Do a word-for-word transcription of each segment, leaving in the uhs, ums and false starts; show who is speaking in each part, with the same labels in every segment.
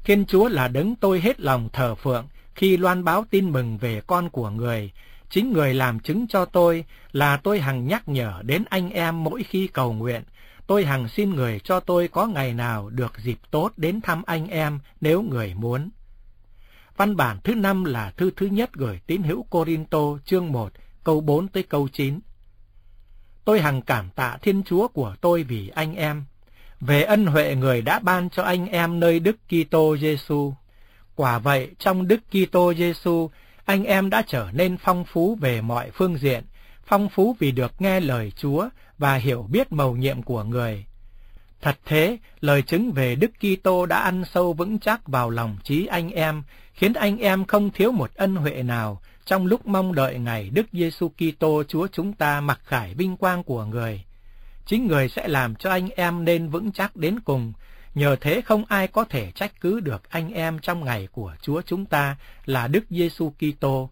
Speaker 1: Thiên Chúa là đấng tôi hết lòng thờ phượng khi loan báo tin mừng về con của người. Chính người làm chứng cho tôi là tôi hằng nhắc nhở đến anh em mỗi khi cầu nguyện. Tôi hằng xin người cho tôi có ngày nào được dịp tốt đến thăm anh em nếu người muốn. Văn bản thứ năm là thư thứ nhất gửi tín hữu Cô-rinh-tô chương một câu bốn tới câu chín. Tôi hằng cảm tạ Thiên Chúa của tôi vì anh em, về ân huệ người đã ban cho anh em nơi Đức Kitô Giêsu. Quả vậy, trong Đức Kitô Giêsu, anh em đã trở nên phong phú về mọi phương diện, phong phú vì được nghe lời Chúa và hiểu biết mầu nhiệm của người. Thật thế, lời chứng về Đức Kitô đã ăn sâu vững chắc vào lòng trí anh em, khiến anh em không thiếu một ân huệ nào trong lúc mong đợi ngày Đức Giêsu Kitô Chúa chúng ta mặc khải vinh quang của người. Chính người sẽ làm cho anh em nên vững chắc đến cùng, nhờ thế không ai có thể trách cứ được anh em trong ngày của Chúa chúng ta là Đức Giêsu Kitô.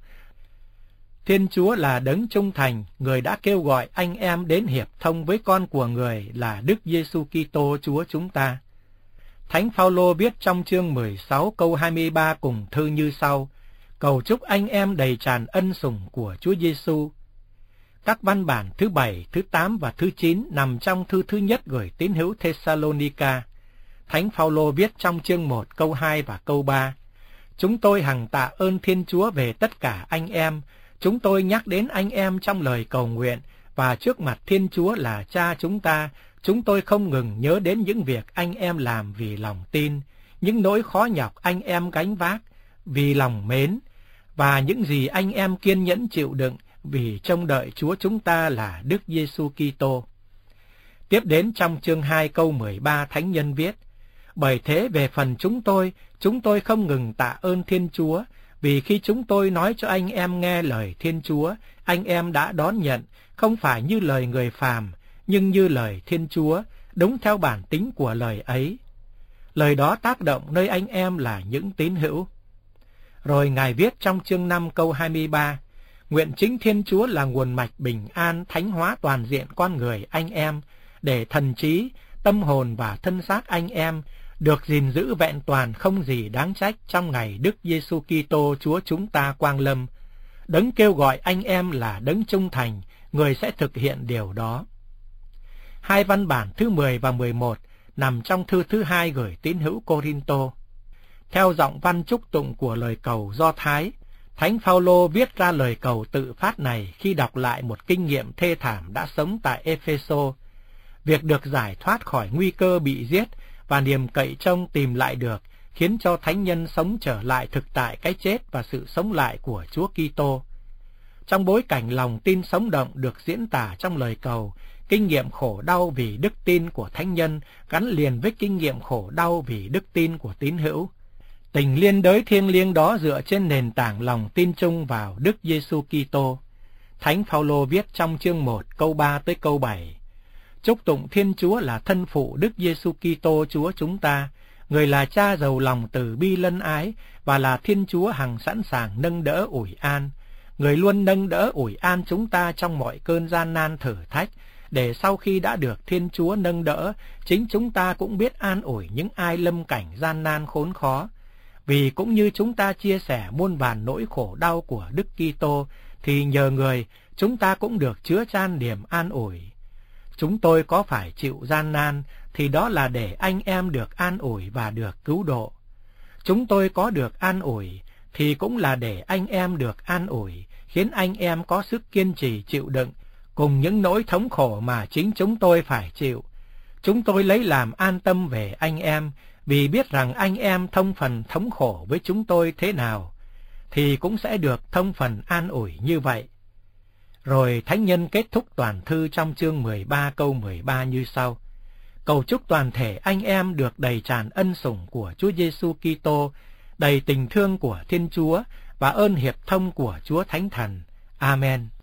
Speaker 1: Thiên Chúa là đấng trung thành, người đã kêu gọi anh em đến hiệp thông với con của người là Đức Giêsu Kitô Chúa chúng ta. Thánh Phaolô viết trong chương mười sáu câu hai mươi ba cùng thư như sau: cầu chúc anh em đầy tràn ân sủng của Chúa Giêsu. Các văn bản thứ bảy, thứ tám và thứ chín nằm trong thư thứ nhất gửi tín hữu Thessalonica. Thánh Phaolô viết trong chương một câu hai và câu ba: chúng tôi hằng tạ ơn Thiên Chúa về tất cả anh em. Chúng tôi nhắc đến anh em trong lời cầu nguyện, và trước mặt Thiên Chúa là Cha chúng ta, chúng tôi không ngừng nhớ đến những việc anh em làm vì lòng tin, những nỗi khó nhọc anh em gánh vác vì lòng mến, và những gì anh em kiên nhẫn chịu đựng vì trông đợi Chúa chúng ta là Đức Giêsu Kitô. Tiếp đến trong chương hai câu mười ba, thánh nhân viết: bởi thế về phần chúng tôi, chúng tôi không ngừng tạ ơn Thiên Chúa, vì khi chúng tôi nói cho anh em nghe lời Thiên Chúa, anh em đã đón nhận, không phải như lời người phàm, nhưng như lời Thiên Chúa, đúng theo bản tính của lời ấy. Lời đó tác động nơi anh em là những tín hữu. Rồi Ngài viết trong chương năm câu hai mươi ba: nguyện chính Thiên Chúa là nguồn mạch bình an thánh hóa toàn diện con người anh em, để thần trí, tâm hồn và thân xác anh em được gìn giữ vẹn toàn không gì đáng trách trong ngày Đức Giêsu Kitô Chúa chúng ta quang lâm. Đấng kêu gọi anh em là đấng trung thành, người sẽ thực hiện điều đó. Hai văn bản thứ mười và mười một nằm trong thư thứ hai gửi tín hữu Cô-rinh-tô. Theo giọng văn chúc tụng của lời cầu Do Thái, Thánh Phaolô viết ra lời cầu tự phát này khi đọc lại một kinh nghiệm thê thảm đã sống tại Ê-phê-sô. Việc được giải thoát khỏi nguy cơ bị giết và niềm cậy trông tìm lại được khiến cho thánh nhân sống trở lại thực tại cái chết và sự sống lại của Chúa Kitô. Trong bối cảnh lòng tin sống động được diễn tả trong lời cầu, kinh nghiệm khổ đau vì đức tin của thánh nhân gắn liền với kinh nghiệm khổ đau vì đức tin của tín hữu. Tình liên đới thiêng liêng đó dựa trên nền tảng lòng tin chung vào Đức Giêsu Kitô. Thánh Phaolô viết trong chương một câu ba tới câu bảy: chúc tụng Thiên Chúa là thân phụ Đức Giêsu Kitô Chúa chúng ta, người là Cha giàu lòng từ bi lân ái và là Thiên Chúa hằng sẵn sàng nâng đỡ ủi an. Người luôn nâng đỡ ủi an chúng ta trong mọi cơn gian nan thử thách, để sau khi đã được Thiên Chúa nâng đỡ, chính chúng ta cũng biết an ủi những ai lâm cảnh gian nan khốn khó. Vì cũng như chúng ta chia sẻ muôn vàn nỗi khổ đau của Đức Kitô, thì nhờ người, chúng ta cũng được chứa chan niềm an ủi. Chúng tôi có phải chịu gian nan, thì đó là để anh em được an ủi và được cứu độ. Chúng tôi có được an ủi, thì cũng là để anh em được an ủi, khiến anh em có sức kiên trì chịu đựng, cùng những nỗi thống khổ mà chính chúng tôi phải chịu. Chúng tôi lấy làm an tâm về anh em, vì biết rằng anh em thông phần thống khổ với chúng tôi thế nào, thì cũng sẽ được thông phần an ủi như vậy. Rồi thánh nhân kết thúc toàn thư trong chương mười ba câu mười ba như sau: cầu chúc toàn thể anh em được đầy tràn ân sủng của Chúa Giêsu Kitô, đầy tình thương của Thiên Chúa và ơn hiệp thông của Chúa Thánh Thần. Amen.